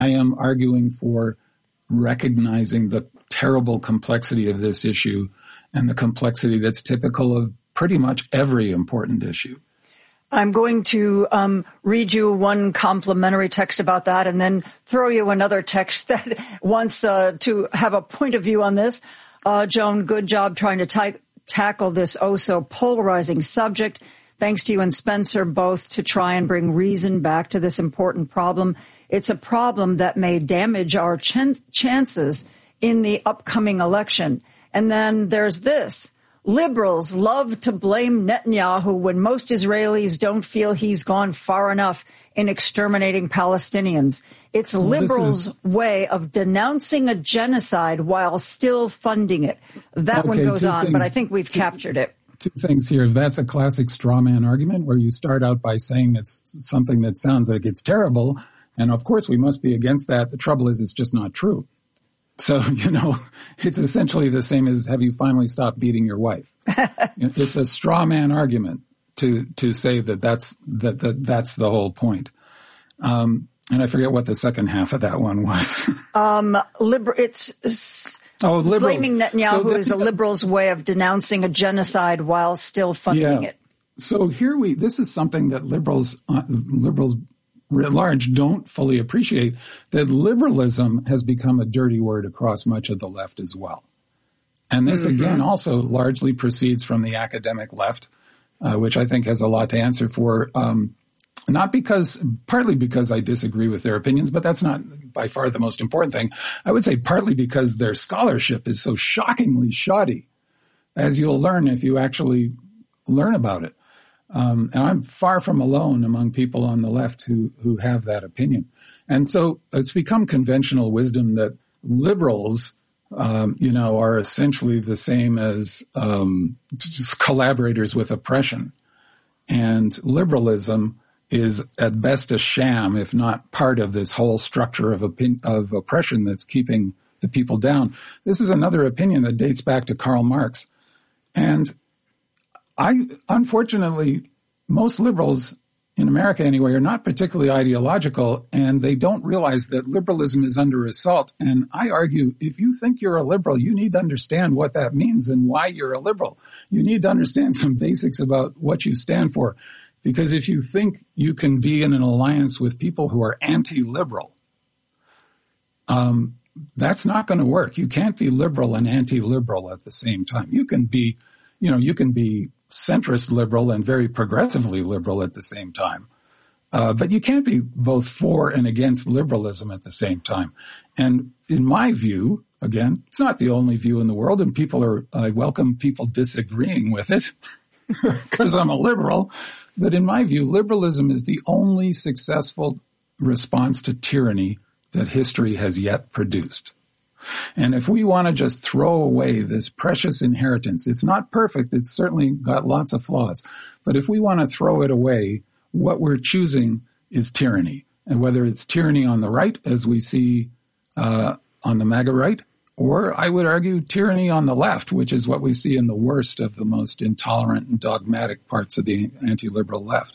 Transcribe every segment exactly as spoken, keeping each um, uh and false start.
I am arguing for recognizing the terrible complexity of this issue and the complexity that's typical of pretty much every important issue. I'm going to um, read you one complimentary text about that and then throw you another text that wants uh, to have a point of view on this. Uh, Joan, good job trying to ta- tackle this oh so polarizing subject. Thanks to you and Spencer both to try and bring reason back to this important problem. It's a problem that may damage our ch- chances in the upcoming election. And then there's this. Liberals love to blame Netanyahu when most Israelis don't feel he's gone far enough in exterminating Palestinians. It's well, liberals' is... way of denouncing a genocide while still funding it. That okay, one goes on, things, but I think we've two, captured it. Two things here. That's a classic straw man argument where you start out by saying it's something that sounds like it's terrible. And of course, we must be against that. The trouble is it's just not true. So, you know, it's essentially the same as have you finally stopped beating your wife? It's a straw man argument to to say that that's that, that that's the whole point. Um, and I forget what the second half of that one was. um, liber- it's, it's oh, liberals. Blaming Netanyahu so that, is a liberal's way of denouncing a genocide while still funding yeah. it. So here we this is something that liberals uh, liberals. writ large don't fully appreciate, that liberalism has become a dirty word across much of the left as well. And this, mm-hmm. again, also largely proceeds from the academic left, uh, which I think has a lot to answer for, um, not because, partly because I disagree with their opinions, but that's not by far the most important thing. I would say partly because their scholarship is so shockingly shoddy, as you'll learn if you actually learn about it. Um, and I'm far from alone among people on the left who, who have that opinion. And so it's become conventional wisdom that liberals, um, you know, are essentially the same as, um, just collaborators with oppression. And liberalism is at best a sham, if not part of this whole structure of opin- of oppression that's keeping the people down. This is another opinion that dates back to Karl Marx. And I, unfortunately, most liberals in America anyway are not particularly ideological, and they don't realize that liberalism is under assault. And I argue, if you think you're a liberal, you need to understand what that means and why you're a liberal. You need to understand some basics about what you stand for. Because if you think you can be in an alliance with people who are anti-liberal, um, that's not going to work. You can't be liberal and anti-liberal at the same time. You can be, you know, you can be centrist liberal and very progressively liberal at the same time. Uh, but you can't be both for and against liberalism at the same time. And in my view, again, it's not the only view in the world, and people are, I welcome people disagreeing with it because I'm a liberal. But in my view, liberalism is the only successful response to tyranny that history has yet produced. And if we want to just throw away this precious inheritance, it's not perfect. It's certainly got lots of flaws. But if we want to throw it away, what we're choosing is tyranny. And whether it's tyranny on the right, as we see uh, on the MAGA right, or I would argue tyranny on the left, which is what we see in the worst of the most intolerant and dogmatic parts of the anti-liberal left.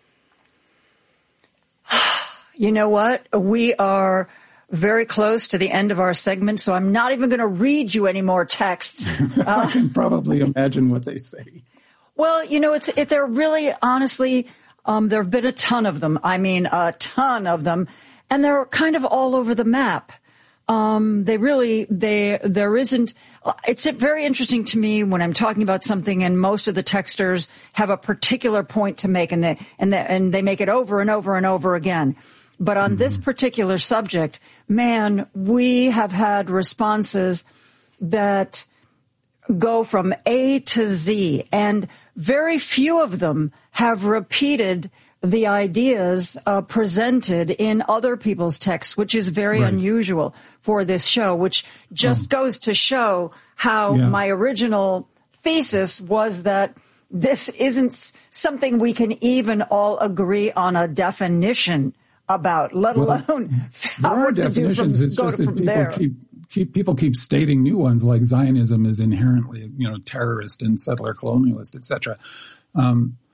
You know what? We are very close to the end of our segment, so I'm not even going to read you any more texts. Uh, I can probably imagine what they say. Well, you know, it's it, they're really, honestly, um, there have been a ton of them. I mean, a ton of them, and they're kind of all over the map. Um, they really, they, there isn't, it's very interesting to me when I'm talking about something and most of the texters have a particular point to make, and they, and they, and they make it over and over and over again. But on mm-hmm. this particular subject, man, we have had responses that go from A to Z, and very few of them have repeated the ideas uh, presented in other people's texts, which is very right. unusual for this show, which just oh. goes to show how yeah. my original thesis was that this isn't something we can even all agree on a definition about, let well, alone there are definitions. From, it's just that people there. keep keep people keep stating new ones, like Zionism is inherently, you know, terrorist and settler colonialist, et cetera. Um,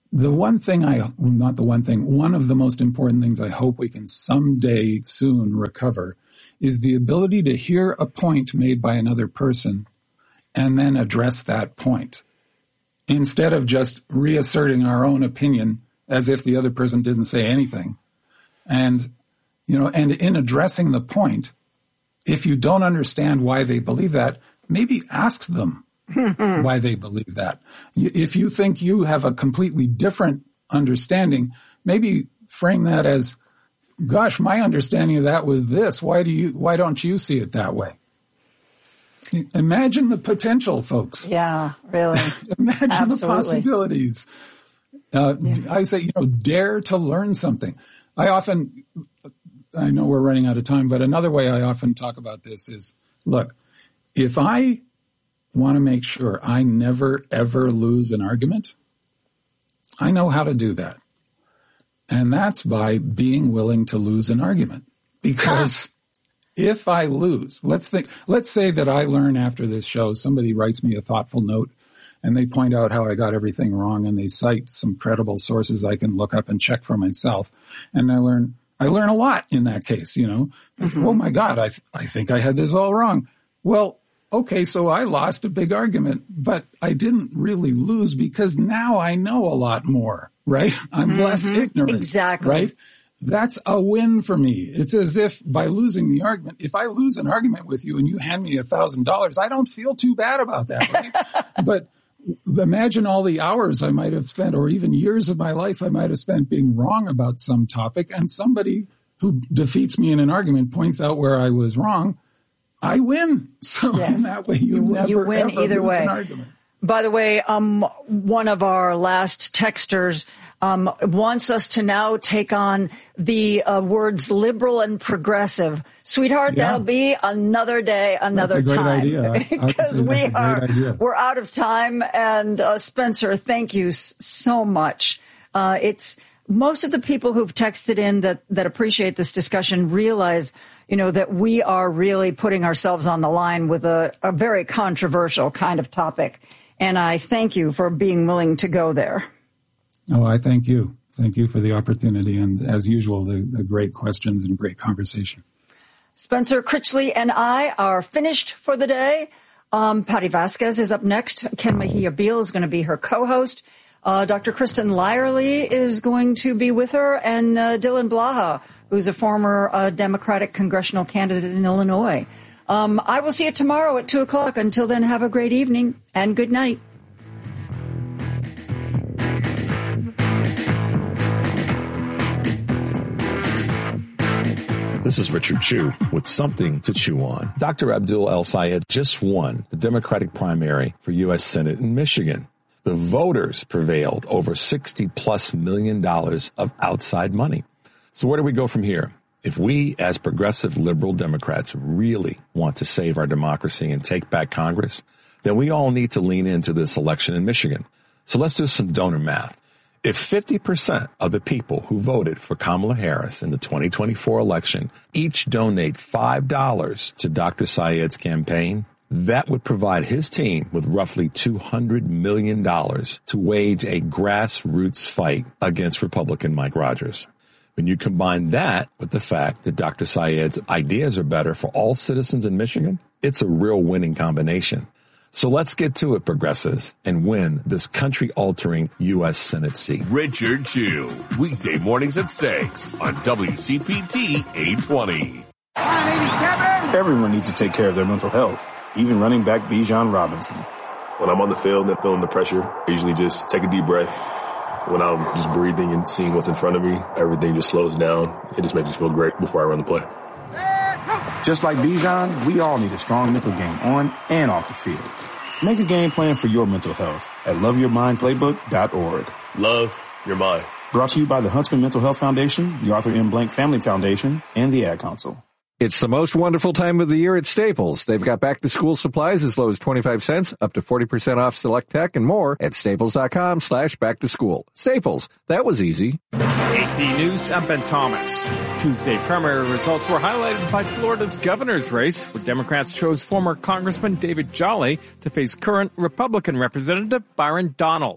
the one thing I, not the one thing, one of the most important things I hope we can someday soon recover is the ability to hear a point made by another person and then address that point instead of just reasserting our own opinion as if the other person didn't say anything. And, you know, and in addressing the point, if you don't understand why they believe that, maybe ask them why they believe that. If you think you have a completely different understanding, maybe frame that as, gosh, my understanding of that was this. Why do you, why don't you see it that way? Imagine the potential, folks. Yeah, really. Imagine Absolutely. the possibilities. Uh, yeah. I say, you know, dare to learn something. I often, I know we're running out of time, but another way I often talk about this is, look, if I want to make sure I never, ever lose an argument, I know how to do that. And that's by being willing to lose an argument. Because if I lose, let's think, let's say that I learn after this show, somebody writes me a thoughtful note and they point out how I got everything wrong and they cite some credible sources I can look up and check for myself. And I learn, I learn a lot in that case, you know. Mm-hmm. Oh my God, I, th- I think I had this all wrong. Well, okay, so I lost a big argument, but I didn't really lose because now I know a lot more, right? I'm mm-hmm. less ignorant. Exactly. Right? That's a win for me. It's as if by losing the argument, if I lose an argument with you and you hand me a thousand dollars, I don't feel too bad about that, right? But imagine all the hours I might have spent, or even years of my life I might have spent being wrong about some topic, and somebody who defeats me in an argument points out where I was wrong. I win. So yes. in that way, you, you never you win ever either lose way. an argument. By the way, um, one of our last texters um, wants us to now take on the uh, words liberal and progressive. Sweetheart, yeah. That'll be another day, another that's a time. Great idea. Because we are, idea. we're out of time. And uh, Spencer, thank you so much. Uh, it's most of the people who've texted in that, that appreciate this discussion realize, you know, that we are really putting ourselves on the line with a, a very controversial kind of topic. And I thank you for being willing to go there. Oh, I thank you. Thank you for the opportunity. And as usual, the, the great questions and great conversation. Spencer Critchley and I are finished for the day. Um, Patty Vasquez is up next. Ken Mejia Beal is going to be her co-host. Uh, Doctor Kristen Lyerly is going to be with her, and uh, Dylan Blaha, who's a former uh, Democratic congressional candidate in Illinois. Um, I will see you tomorrow at two o'clock. Until then, have a great evening and good night. This is Richard Chu with something to chew on. Doctor Abdul El-Sayed just won the Democratic primary for U S Senate in Michigan. The voters prevailed over sixty plus million dollars of outside money. So where do we go from here? If we, as progressive liberal Democrats, really want to save our democracy and take back Congress, then we all need to lean into this election in Michigan. So let's do some donor math. If fifty percent of the people who voted for Kamala Harris in the twenty twenty-four election each donate five dollars to Doctor Sayed's campaign, that would provide his team with roughly two hundred million dollars to wage a grassroots fight against Republican Mike Rogers. When you combine that with the fact that Doctor Sayed's ideas are better for all citizens in Michigan, it's a real winning combination. So let's get to it, progressives, and win this country-altering U S Senate seat. Richard Chu, weekday mornings at six on W C P T eight twenty. Everyone needs to take care of their mental health, even running back Bijan Robinson. When I'm on the field and feeling the pressure, I usually just take a deep breath. When I'm just breathing and seeing what's in front of me, everything just slows down. It just makes me feel great before I run the play. Just like Bijan, we all need a strong mental game on and off the field. Make a game plan for your mental health at love your mind playbook dot org. Love your mind. Brought to you by the Huntsman Mental Health Foundation, the Arthur M. Blank Family Foundation, and the Ad Council. It's the most wonderful time of the year at Staples. They've got back-to-school supplies as low as twenty-five cents, up to forty percent off select tech, and more at staples.com slash back-to-school. Staples, that was easy. A P News, I'm Ben Thomas. Tuesday primary results were highlighted by Florida's governor's race, where Democrats chose former Congressman David Jolly to face current Republican Representative Byron Donalds.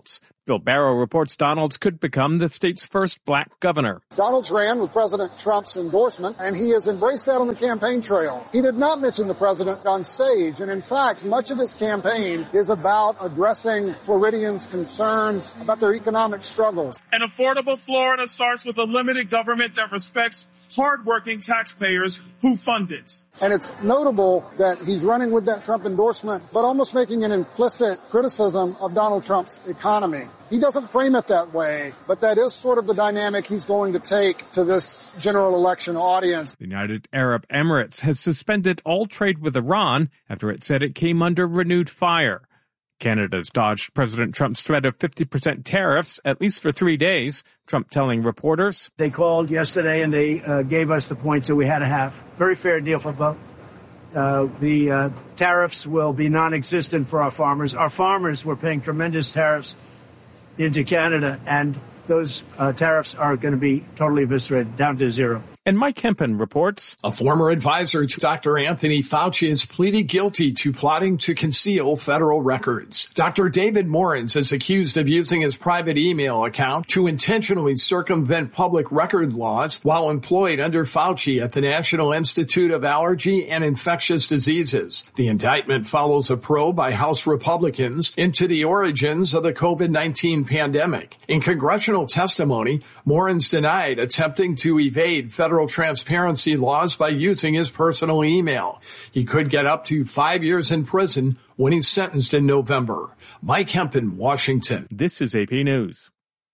Bill Barrow reports Donalds could become the state's first black governor. Donalds ran with President Trump's endorsement, and he has embraced that on the campaign trail. He did not mention the president on stage, and in fact, much of his campaign is about addressing Floridians' concerns about their economic struggles. An affordable Florida starts with a limited government that respects hardworking taxpayers who fund it. And it's notable that he's running with that Trump endorsement, but almost making an implicit criticism of Donald Trump's economy. He doesn't frame it that way, but that is sort of the dynamic he's going to take to this general election audience. The United Arab Emirates has suspended all trade with Iran after it said it came under renewed fire. Canada's dodged President Trump's threat of fifty percent tariffs, at least for three days. Trump telling reporters, They called yesterday and they uh, gave us the points that we had to have. Very fair deal for both. Uh, the uh, tariffs will be non-existent for our farmers. Our farmers were paying tremendous tariffs into Canada, and those uh, tariffs are going to be totally eviscerated, down to zero. And Mike Hempen reports. A former advisor to Doctor Anthony Fauci has pleaded guilty to plotting to conceal federal records. Doctor David Morens is accused of using his private email account to intentionally circumvent public record laws while employed under Fauci at the National Institute of Allergy and Infectious Diseases. The indictment follows a probe by House Republicans into the origins of the COVID nineteen pandemic. In congressional testimony, Morens denied attempting to evade federal Federal transparency laws by using his personal email. He could get up to five years in prison when he's sentenced in November. Mike Hempen, Washington. This is A P News.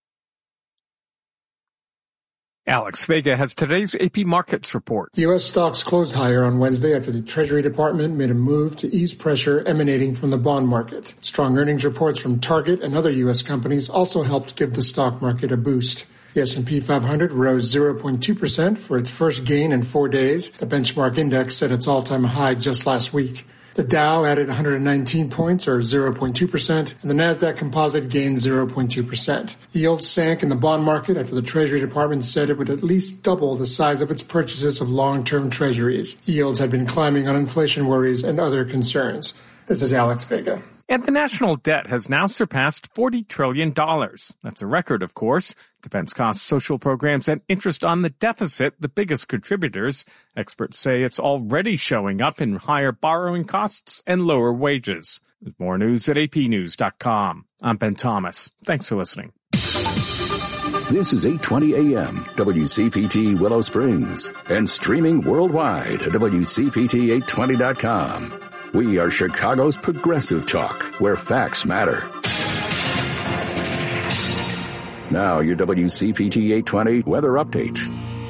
Alex Vega has today's A P Markets report. U S stocks closed higher on Wednesday after the Treasury Department made a move to ease pressure emanating from the bond market. Strong earnings reports from Target and other U S companies also helped give the stock market a boost. The S and P five hundred rose zero point two percent for its first gain in four days. The benchmark index set its all-time high just last week. The Dow added one hundred nineteen points, or zero point two percent, and the Nasdaq Composite gained zero point two percent. Yields sank in the bond market after the Treasury Department said it would at least double the size of its purchases of long-term treasuries. Yields had been climbing on inflation worries and other concerns. This is Alex Vega. And the national debt has now surpassed forty trillion dollars. That's a record, of course. Defense costs, social programs, and interest on the deficit, the biggest contributors. Experts say it's already showing up in higher borrowing costs and lower wages. There's more news at A P news dot com. I'm Ben Thomas. Thanks for listening. This is eight twenty A M, W C P T Willow Springs, and streaming worldwide at W C P T eight twenty dot com. We are Chicago's progressive talk, where facts matter. Now, your W C P T eight twenty weather update.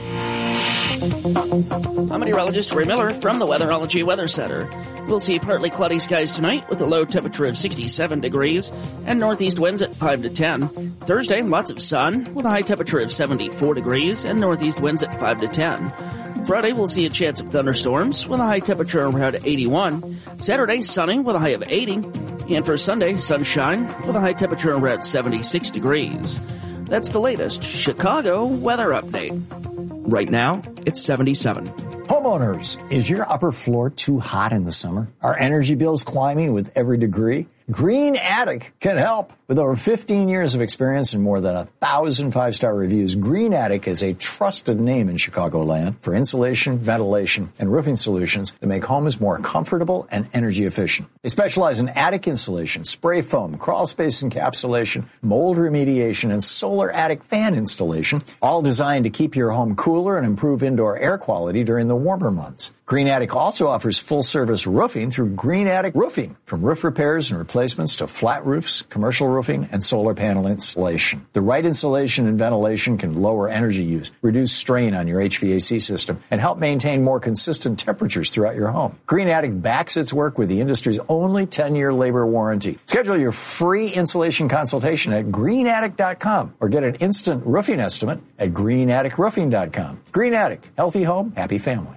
I'm meteorologist Ray Miller from the Weatherology Weather Center. We'll see partly cloudy skies tonight with a low temperature of sixty-seven degrees and northeast winds at five to ten. Thursday, lots of sun with a high temperature of seventy-four degrees and northeast winds at five to ten. Friday, we'll see a chance of thunderstorms with a high temperature around eighty-one. Saturday, sunny with a high of eighty. And for Sunday, sunshine with a high temperature around seventy-six degrees. That's the latest Chicago weather update. Right now, it's seventy-seven. Homeowners, is your upper floor too hot in the summer? Are energy bills climbing with every degree? Green Attic can help. With over fifteen years of experience and more than a thousand five-star reviews, Green Attic is a trusted name in Chicagoland for insulation, ventilation, and roofing solutions that make homes more comfortable and energy efficient. They specialize in attic insulation, spray foam, crawl space encapsulation, mold remediation, and solar attic fan installation, all designed to keep your home cooler and improve indoor air quality during the warmer months. Green Attic also offers full-service roofing through Green Attic Roofing, from roof repairs and replacements to flat roofs, commercial roofing, and solar panel installation. The right insulation and ventilation can lower energy use, reduce strain on your H V A C system, and help maintain more consistent temperatures throughout your home. Green Attic backs its work with the industry's only ten-year labor warranty. Schedule your free insulation consultation at green attic dot com or get an instant roofing estimate at green attic roofing dot com. Green Attic, healthy home, happy family.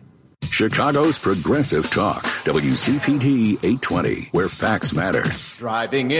Chicago's progressive talk, W C P T eight twenty, where facts matter. Driving in.